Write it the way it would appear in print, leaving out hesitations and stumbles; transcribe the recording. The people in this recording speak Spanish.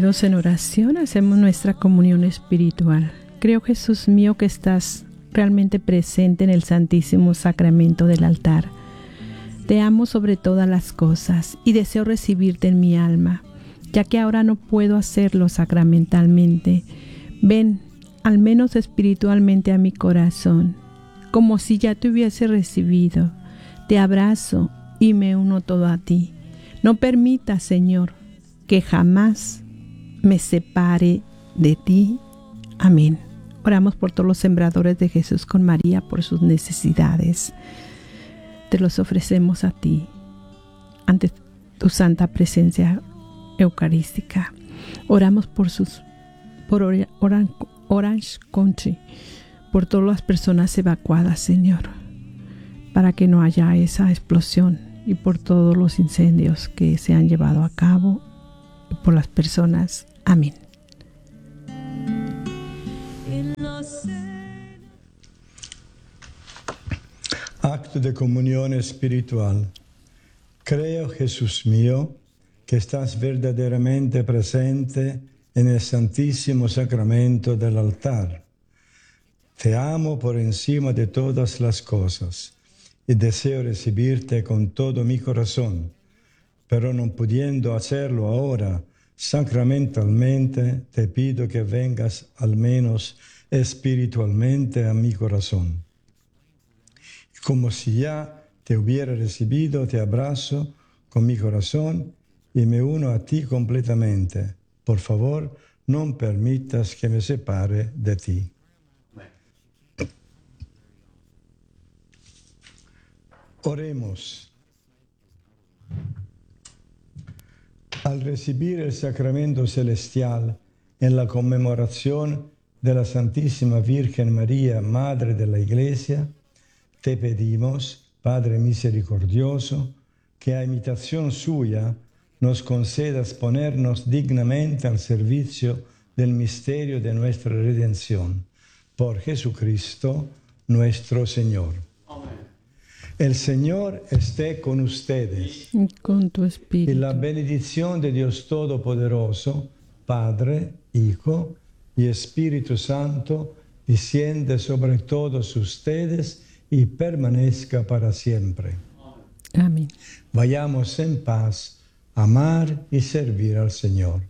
Unidos en oración, hacemos nuestra comunión espiritual. Creo, Jesús mío, que estás realmente presente en el Santísimo Sacramento del altar. Te amo sobre todas las cosas y deseo recibirte en mi alma, ya que ahora no puedo hacerlo sacramentalmente. Ven, al menos espiritualmente, a mi corazón, como si ya te hubiese recibido. Te abrazo y me uno todo a ti. No permitas, Señor, que jamás me separe de ti. Amén. Oramos por todos los sembradores de Jesús con María, por sus necesidades. Te los ofrecemos a ti, ante tu santa presencia eucarística. Oramos por Orange Country, por todas las personas evacuadas, Señor, para que no haya esa explosión, y por todos los incendios que se han llevado a cabo, y por las personas. Amén. Acto de comunión espiritual. Creo, Jesús mío, que estás verdaderamente presente en el Santísimo Sacramento del altar. Te amo por encima de todas las cosas y deseo recibirte con todo mi corazón, pero no pudiendo hacerlo ahora sacramentalmente, te pido que vengas al menos espiritualmente a mi corazón. Como si ya te hubiera recibido, te abrazo con mi corazón y me uno a ti completamente. Por favor, no permitas que me separe de ti. Oremos. Al recibir el sacramento celestial en la conmemoración de la Santísima Virgen María, Madre de la Iglesia, te pedimos, Padre misericordioso, que a imitación suya nos concedas ponernos dignamente al servicio del misterio de nuestra redención. Por Jesucristo nuestro Señor. Amén. El Señor esté con ustedes. Y con tu espíritu. Y la bendición de Dios Todopoderoso, Padre, Hijo y Espíritu Santo, desciende sobre todos ustedes y permanezca para siempre. Amén. Vayamos en paz, a amar y servir al Señor.